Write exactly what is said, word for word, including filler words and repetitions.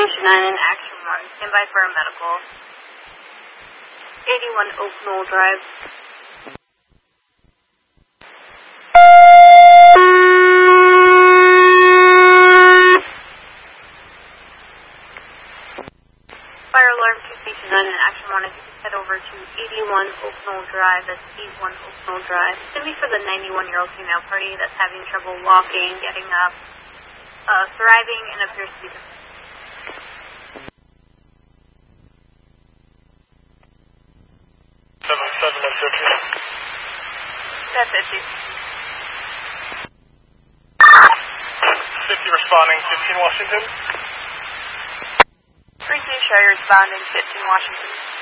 Station nine in Action one. Stand by for a medical. eighty-one Oak Knoll Drive. Fire alarm to Station nine in Action one. If you could head over to eighty-one Oak Knoll Drive. That's eighty-one Oak Knoll Drive. It's going to be for the ninety-one-year-old female party that's having trouble walking, getting up, uh, thriving, and appears to be the seven seven and fifty. That's fifty. fifty responding, fifteen Washington. three two Sherry responding, fifteen Washington.